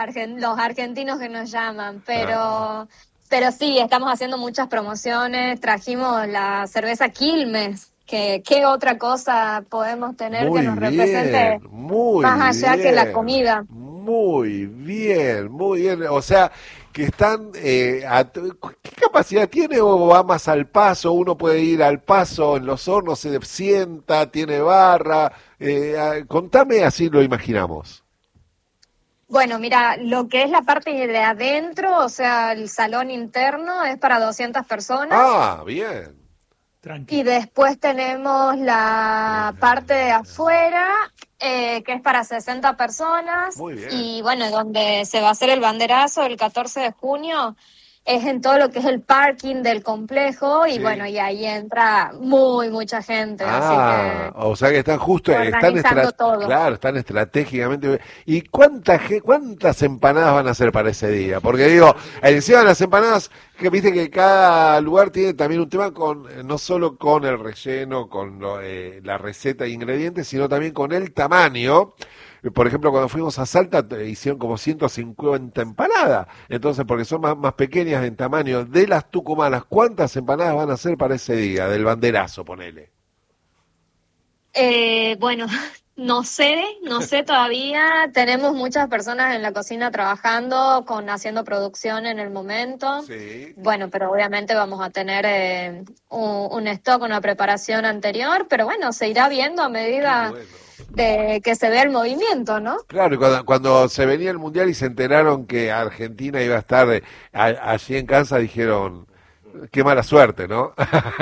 los argentinos que nos llaman, pero sí, estamos haciendo muchas promociones, trajimos la cerveza Quilmes, que qué otra cosa podemos tener que Muy nos represente bien, muy más allá que la bien, comida. muy bien, muy bien. O sea, que están, ¿qué capacidad tiene o va más al paso? Uno puede ir al paso en los hornos, se sienta, tiene barra. Contame, así lo imaginamos. Bueno, mira, lo que es la parte de adentro, o sea, el salón interno es para 200 personas. Ah, bien. Y Tranqui. después tenemos la parte de afuera, que es para 60 personas. Muy bien. Y bueno, donde se va a hacer el banderazo el 14 de junio, es en todo lo que es el parking del complejo. Y Sí. bueno, y ahí entra mucha gente. Así Ah, que o sea que están justo, organizando todo. claro, están estratégicamente. ¿Y cuántas empanadas van a hacer para ese día? Porque digo, encima de las empanadas, que viste que cada lugar tiene también un tema con, no solo con el relleno, con la receta e ingredientes, sino también con el tamaño. Por ejemplo, cuando fuimos a Salta hicieron como 150 empanadas. Entonces, porque son más pequeñas en tamaño de las tucumanas, ¿cuántas empanadas van a hacer para ese día? Del banderazo, ponele. Bueno, no sé todavía. Tenemos muchas personas en la cocina trabajando, haciendo producción en el momento. Sí. Bueno, pero obviamente vamos a tener un stock, una preparación anterior, pero bueno, se irá viendo a Qué medida bueno. de que se vea el movimiento, ¿no? Claro, y cuando se venía el Mundial y se enteraron que Argentina iba a estar allí en Kansas, dijeron, qué mala suerte, ¿no?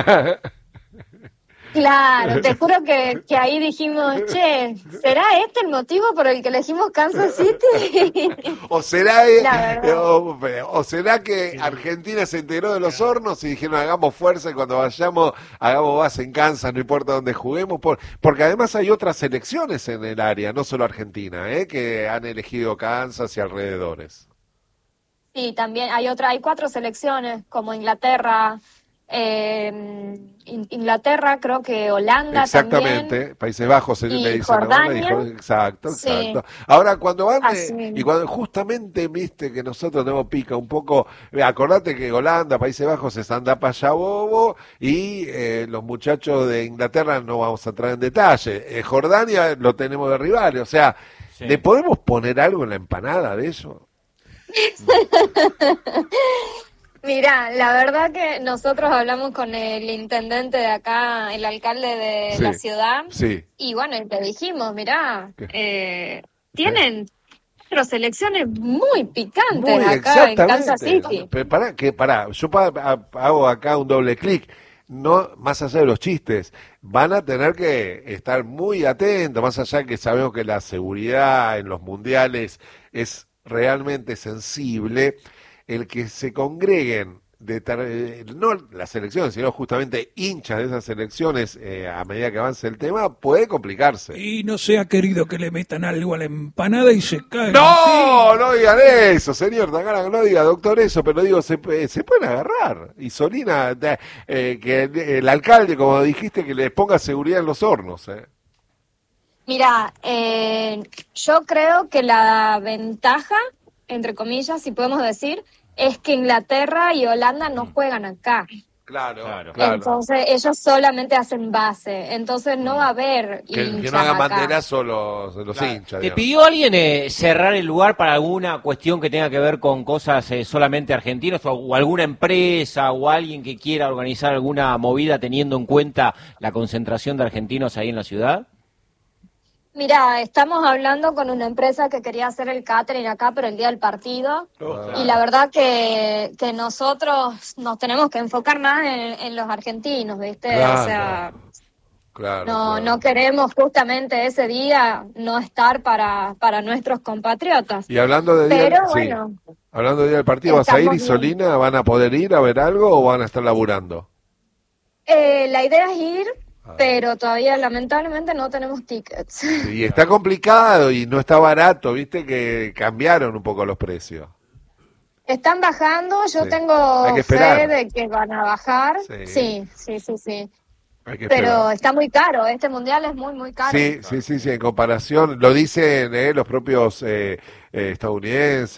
Claro, te juro que ahí dijimos, che, ¿será este el motivo por el que elegimos Kansas City? O será, La verdad. o será que Argentina se enteró de los hornos y dijeron hagamos fuerza y cuando vayamos hagamos base en Kansas, no importa dónde juguemos, porque además hay otras selecciones en el área, no solo Argentina, que han elegido Kansas y alrededores. Sí, también hay 4 selecciones, como Inglaterra, Inglaterra, creo que Holanda también, Exactamente, Países Bajos le y dicen ahora, Jordania, exacto, sí, exacto. Ahora cuando van, así y mismo. cuando justamente viste que nosotros tenemos pica un poco, acordate que Holanda, Países Bajos es anda para allá bobo, y los muchachos de Inglaterra no vamos a entrar en detalle. Jordania lo tenemos de rivales, o sea, ¿le Sí. podemos poner algo en la empanada de eso? Mirá, la verdad que nosotros hablamos con el intendente de acá, el alcalde de Sí, la ciudad, sí. y bueno, y le dijimos, mirá, ¿Qué? tienen 4 selecciones muy picantes Muy acá en Kansas exactamente. City. Pero pará, yo hago acá un doble clic. No, más allá de los chistes, van a tener que estar muy atentos, más allá que sabemos que la seguridad en los mundiales es realmente sensible, el que se congreguen no las elecciones, sino justamente hinchas de esas elecciones a medida que avance el tema, puede complicarse. Y no sea querido que le metan algo a la empanada y se cae No, encima. no digan eso, señor Tangana, no diga, doctor, eso, pero digo, se pueden agarrar. Y Solina, que el alcalde, como dijiste, que les ponga seguridad en los hornos. Mira, yo creo que la ventaja, entre comillas, si podemos decir, es que Inglaterra y Holanda no juegan acá. Claro, Claro. claro. Entonces ellos solamente hacen base. Entonces no va a haber Que no hinchas hagan acá. banderazo los Claro. hinchas, ¿Te digamos. pidió alguien cerrar el lugar para alguna cuestión que tenga que ver con cosas solamente argentinas o alguna empresa o alguien que quiera organizar alguna movida teniendo en cuenta la concentración de argentinos ahí en la ciudad? Mira, estamos hablando con una empresa que quería hacer el catering acá, pero el día del partido. Y la verdad que nosotros nos tenemos que enfocar más en los argentinos, ¿viste? Claro, O sea, claro, no claro. queremos justamente ese día no estar para nuestros compatriotas. Y hablando de día, Pero sí, bueno, hablando de día del partido, ¿vas a ir estamos y bien. Solina van a poder ir a ver algo o van a estar laburando? La idea es ir, pero todavía lamentablemente no tenemos tickets. Y está complicado y no está barato, viste que cambiaron un poco los precios. Están bajando, yo Sí. Hay tengo que fe esperar. de que van a bajar. Sí. Sí, sí, sí, sí. pero está muy caro, este mundial es muy, muy caro. Sí, en comparación, lo dicen los propios estadounidenses.